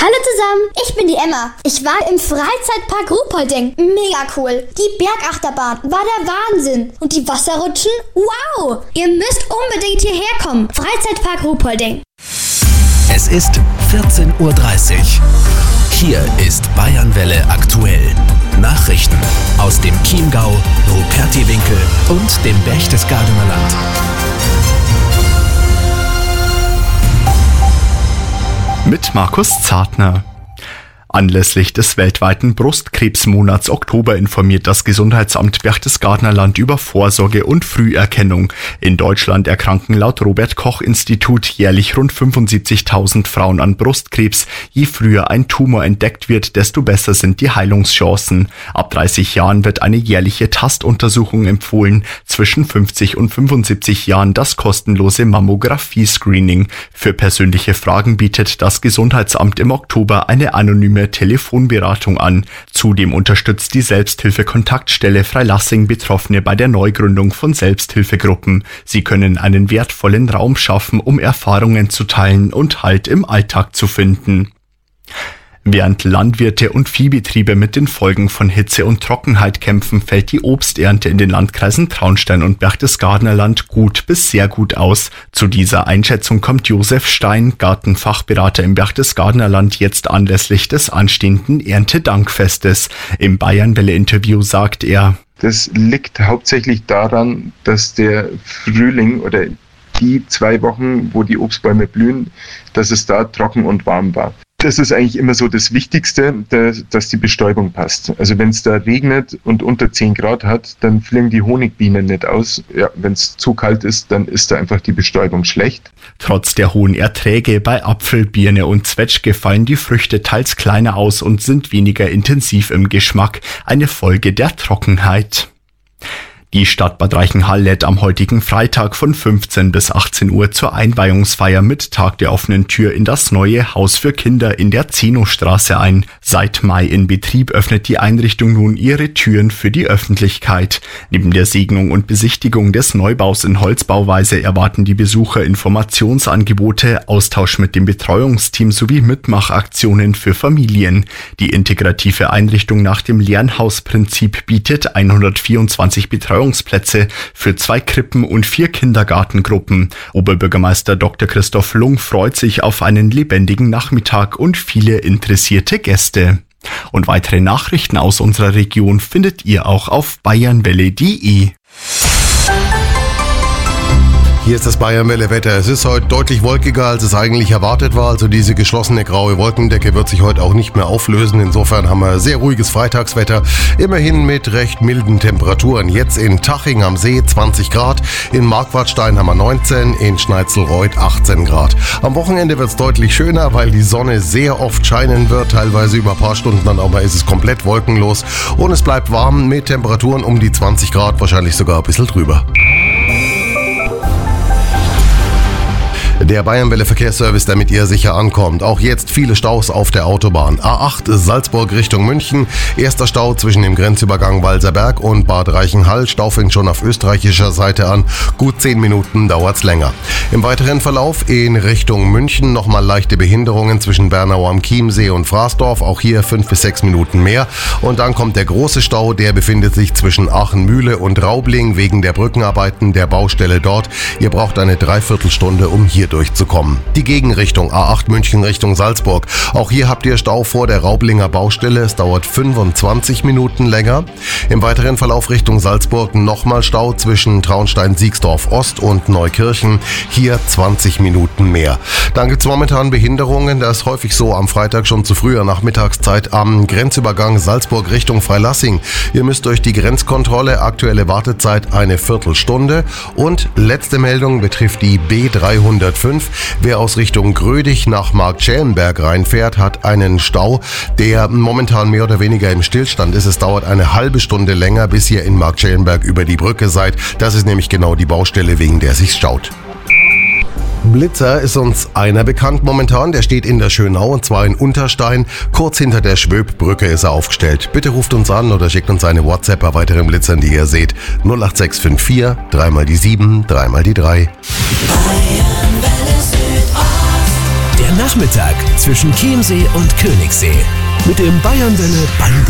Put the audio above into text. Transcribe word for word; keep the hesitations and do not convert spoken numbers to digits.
Hallo zusammen, ich bin die Emma. Ich war im Freizeitpark Ruhpolding. Mega cool. Die Bergachterbahn war der Wahnsinn. Und die Wasserrutschen? Wow! Ihr müsst unbedingt hierher kommen. Freizeitpark Ruhpolding. Es ist vierzehn Uhr dreißig. Hier ist Bayernwelle aktuell. Nachrichten aus dem Chiemgau, Rupertiwinkel und dem Berchtesgadener Land. Mit Markus Zartner. Anlässlich des weltweiten Brustkrebsmonats Oktober informiert das Gesundheitsamt Berchtesgadener Land über Vorsorge und Früherkennung. In Deutschland erkranken laut Robert-Koch-Institut jährlich rund fünfundsiebzigtausend Frauen an Brustkrebs. Je früher ein Tumor entdeckt wird, desto besser sind die Heilungschancen. Ab dreißig Jahren wird eine jährliche Tastuntersuchung empfohlen. Zwischen fünfzig und fünfundsiebzig Jahren das kostenlose Mammographie-Screening. Für persönliche Fragen bietet das Gesundheitsamt im Oktober eine anonyme Telefonberatung an. Zudem unterstützt die Selbsthilfe-Kontaktstelle Freilassing Betroffene bei der Neugründung von Selbsthilfegruppen. Sie können einen wertvollen Raum schaffen, um Erfahrungen zu teilen und Halt im Alltag zu finden. Während Landwirte und Viehbetriebe mit den Folgen von Hitze und Trockenheit kämpfen, fällt die Obsternte in den Landkreisen Traunstein und Berchtesgadener Land gut bis sehr gut aus. Zu dieser Einschätzung kommt Josef Stein, Gartenfachberater im Berchtesgadener Land, jetzt anlässlich des anstehenden Erntedankfestes. Im Bayernwelle-Interview sagt er: Das liegt hauptsächlich daran, dass der Frühling oder die zwei Wochen, wo die Obstbäume blühen, dass es da trocken und warm war. Das ist eigentlich immer so das Wichtigste, dass, dass die Bestäubung passt. Also wenn es da regnet und unter zehn Grad hat, dann fliegen die Honigbienen nicht aus. Ja, wenn es zu kalt ist, dann ist da einfach die Bestäubung schlecht. Trotz der hohen Erträge bei Apfel, Birne und Zwetschge fallen die Früchte teils kleiner aus und sind weniger intensiv im Geschmack. Eine Folge der Trockenheit. Die Stadt Bad Reichenhall lädt am heutigen Freitag von fünfzehn bis achtzehn Uhr zur Einweihungsfeier mit Tag der offenen Tür in das neue Haus für Kinder in der Zenostraße ein. Seit Mai in Betrieb öffnet die Einrichtung nun ihre Türen für die Öffentlichkeit. Neben der Segnung und Besichtigung des Neubaus in Holzbauweise erwarten die Besucher Informationsangebote, Austausch mit dem Betreuungsteam sowie Mitmachaktionen für Familien. Die integrative Einrichtung nach dem Lernhausprinzip bietet hundertvierundzwanzig Betreuungsplätze für zwei Krippen und vier Kindergartengruppen. Oberbürgermeister Doktor Christoph Lung freut sich auf einen lebendigen Nachmittag und viele interessierte Gäste. Und weitere Nachrichten aus unserer Region findet ihr auch auf bayernwelle punkt de. Hier ist das Bayernwelle-Wetter. Es ist heute deutlich wolkiger, als es eigentlich erwartet war. Also diese geschlossene graue Wolkendecke wird sich heute auch nicht mehr auflösen. Insofern haben wir sehr ruhiges Freitagswetter. Immerhin mit recht milden Temperaturen. Jetzt in Taching am See zwanzig Grad, in Marquardstein haben wir neunzehn, in Schneitzelreuth achtzehn Grad. Am Wochenende wird es deutlich schöner, weil die Sonne sehr oft scheinen wird. Teilweise über ein paar Stunden, dann aber ist es komplett wolkenlos. Und es bleibt warm mit Temperaturen um die zwanzig Grad, wahrscheinlich sogar ein bisschen drüber. Der Bayernwelle Verkehrsservice, damit ihr sicher ankommt. Auch jetzt viele Staus auf der Autobahn. A acht Salzburg Richtung München. Erster Stau zwischen dem Grenzübergang Walserberg und Bad Reichenhall. Stau fängt schon auf österreichischer Seite an. Gut zehn Minuten dauert's länger. Im weiteren Verlauf in Richtung München nochmal leichte Behinderungen zwischen Bernau am Chiemsee und Fraßdorf. Auch hier fünf bis sechs Minuten mehr. Und dann kommt der große Stau. Der befindet sich zwischen Aachen-Mühle und Raubling wegen der Brückenarbeiten der Baustelle dort. Ihr braucht eine Dreiviertelstunde, um hier durchzukommen. Die Gegenrichtung A acht München Richtung Salzburg. Auch hier habt ihr Stau vor der Raublinger Baustelle. Es dauert fünfundzwanzig Minuten länger. Im weiteren Verlauf Richtung Salzburg nochmal Stau zwischen Traunstein-Siegsdorf Ost und Neukirchen. Hier zwanzig Minuten mehr. Dann gibt es momentan Behinderungen. Das ist häufig so am Freitag schon zu früher Nachmittagszeit am Grenzübergang Salzburg Richtung Freilassing. Ihr müsst durch die Grenzkontrolle. Aktuelle Wartezeit eine Viertelstunde. Und letzte Meldung betrifft die B dreihundertfünf. Wer aus Richtung Grödig nach Marktschellenberg reinfährt, hat einen Stau, der momentan mehr oder weniger im Stillstand ist. Es dauert eine halbe Stunde länger, bis ihr in Marktschellenberg über die Brücke seid. Das ist nämlich genau die Baustelle, wegen der sich's staut. Blitzer ist uns einer bekannt momentan, der steht in der Schönau und zwar in Unterstein. Kurz hinter der Schwöbbrücke ist er aufgestellt. Bitte ruft uns an oder schickt uns eine WhatsApp bei weiteren Blitzern, die ihr seht. null acht sechs fünf vier, dreimal die sieben, dreimal die drei. Der Der Nachmittag zwischen Chiemsee und Königssee. Mit dem Bayernwelle Ballon